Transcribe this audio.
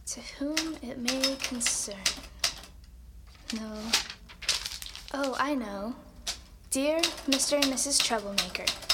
To whom it may concern. No. Oh, I know. Dear Mr. and Mrs. Troublemaker,